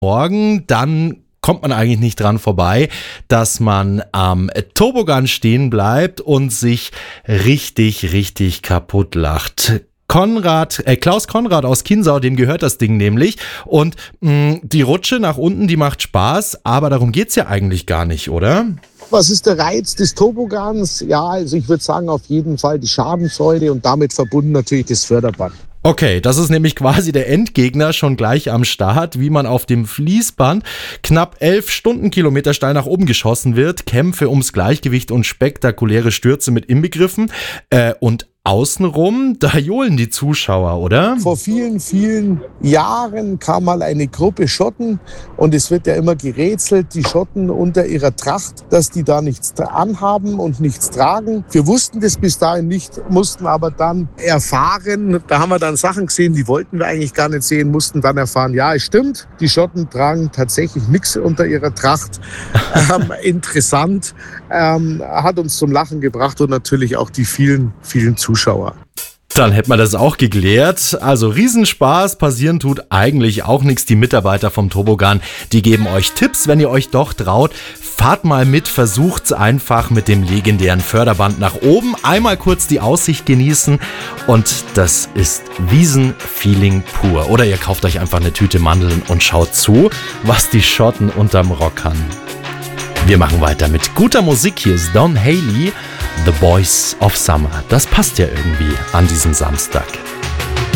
Morgen, dann kommt man eigentlich nicht dran vorbei, dass man am Toboggan stehen bleibt und sich richtig kaputt lacht. Klaus Konrad aus Kinsau, dem gehört das Ding nämlich. Und die Rutsche nach unten, die macht Spaß, aber darum geht's ja eigentlich gar nicht, oder? Was ist der Reiz des Toboggans? Ja, also ich würde sagen, auf jeden Fall die Schadenfreude und damit verbunden natürlich das Förderband. Okay, das ist nämlich quasi der Endgegner schon gleich am Start, wie man auf dem Fließband knapp 11 Stundenkilometer steil nach oben geschossen wird, Kämpfe ums Gleichgewicht und spektakuläre Stürze mit inbegriffen und außenrum, da johlen die Zuschauer, oder? Vor vielen Jahren kam mal eine Gruppe Schotten und es wird ja immer gerätselt, die Schotten unter ihrer Tracht, dass die da nichts anhaben und nichts tragen. Wir wussten das bis dahin nicht, mussten aber dann erfahren, da haben wir dann Sachen gesehen, die wollten wir eigentlich gar nicht sehen, mussten dann erfahren, ja, es stimmt, die Schotten tragen tatsächlich nichts unter ihrer Tracht. Interessant, hat uns zum Lachen gebracht und natürlich auch die vielen Zuschauer. Dann hätte man das auch geklärt. Also Riesenspaß, passieren tut eigentlich auch nichts. Die Mitarbeiter vom Toboggan, die geben euch Tipps, wenn ihr euch doch traut. Fahrt mal mit, versucht's einfach mit dem legendären Förderband nach oben. Einmal kurz die Aussicht genießen und das ist Wiesenfeeling pur. Oder ihr kauft euch einfach eine Tüte Mandeln und schaut zu, was die Schotten unterm Rock kann. Wir machen weiter mit guter Musik. Hier ist Don Haley, The Boys of Summer. Das passt ja irgendwie an diesem Samstag.